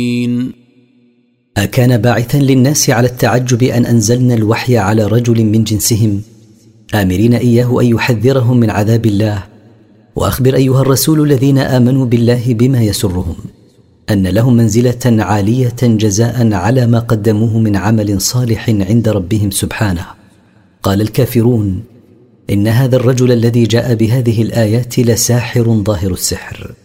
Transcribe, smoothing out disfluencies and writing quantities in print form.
أكان باعثا للناس على التعجب أن أنزلنا الوحي على رجل من جنسهم آمرين إياه أن يحذرهم من عذاب الله؟ وأخبر أيها الرسول الذين آمنوا بالله بما يسرهم أن لهم منزلة عالية جزاء على ما قدموه من عمل صالح عند ربهم سبحانه. قال الكافرون: إن هذا الرجل الذي جاء بهذه الآيات لساحر ظاهر السحر.